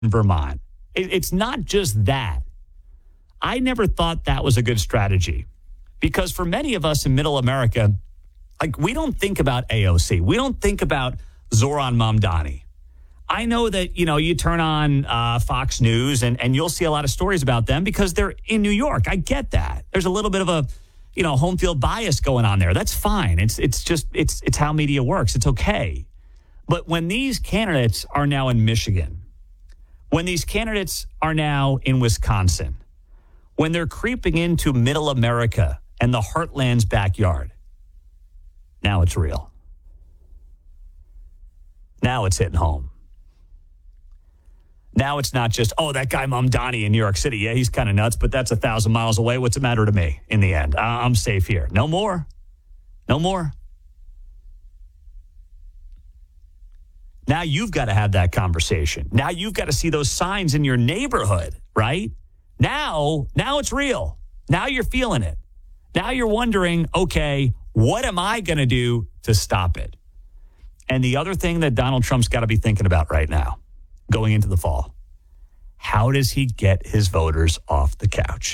Vermont. It's not just that. I never thought that was a good strategy because for many of us in middle America, like we don't think about AOC. We don't think about Zoran Mamdani. I know that, you turn on Fox News and you'll see a lot of stories about them because they're in New York. I get that. There's a little bit of a, home field bias going on there. That's fine. It's how media works. It's okay. But when these candidates are now in Michigan, when these candidates are now in Wisconsin, when they're creeping into middle America and the heartland's backyard, now it's real. Now it's hitting home. Now it's not just, that guy Mamdani in New York City. Yeah, he's kind of nuts, but that's 1,000 miles away. What's it matter to me in the end? I'm safe here. No more. No more. Now you've got to have that conversation. Now you've got to see those signs in your neighborhood, right? Now it's real. Now you're feeling it. Now you're wondering, okay, what am I going to do to stop it? And the other thing that Donald Trump's got to be thinking about right now, going into the fall, how does he get his voters off the couch?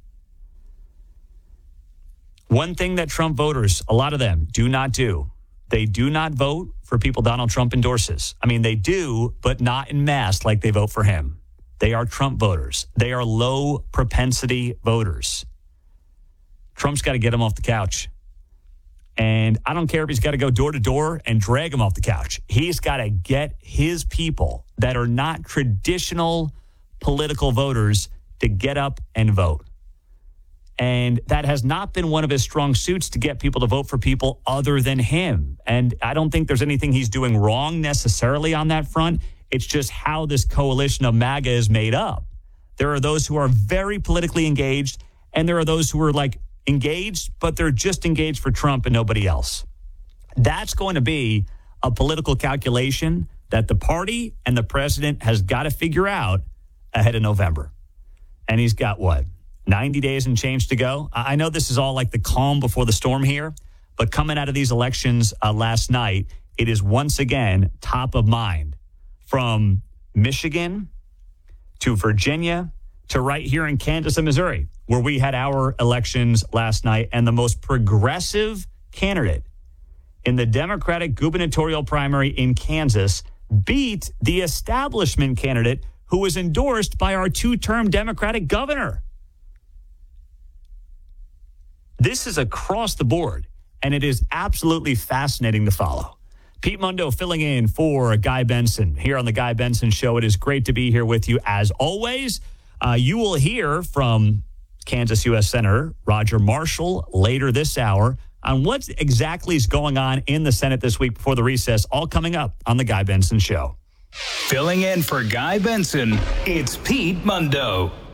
One thing that Trump voters, a lot of them, do not do, they do not vote for people Donald Trump endorses. I mean, they do, but not en masse like they vote for him. They are Trump voters. They are low propensity voters. Trump's got to get them off the couch. And I don't care if he's got to go door to door and drag them off the couch. He's got to get his people that are not traditional political voters to get up and vote. And that has not been one of his strong suits, to get people to vote for people other than him. And I don't think there's anything he's doing wrong necessarily on that front. It's just how this coalition of MAGA is made up. There are those who are very politically engaged, and there are those who are engaged, but they're just engaged for Trump and nobody else. That's going to be a political calculation that the party and the president has got to figure out ahead of November. And he's got 90 days and change to go. I know this is all like the calm before the storm here, but coming out of these elections last night, it is once again top of mind, from Michigan to Virginia to right here in Kansas and Missouri, where we had our elections last night. And the most progressive candidate in the Democratic gubernatorial primary in Kansas beat the establishment candidate who was endorsed by our two-term Democratic governor. This is across the board, and it is absolutely fascinating to follow. Pete Mundo filling in for Guy Benson here on the Guy Benson Show. It is great to be here with you as always. You will hear from Kansas U.S. Senator Roger Marshall later this hour on what exactly is going on in the Senate this week before the recess, all coming up on the Guy Benson Show. Filling in for Guy Benson, it's Pete Mundo.